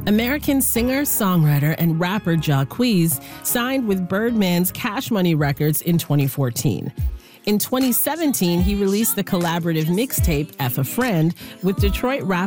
American singer, songwriter, and rapper Jacquees signed with Birdman's Cash Money Records in 2014. In 2017, he released the collaborative mixtape F a Friend with Detroit rapper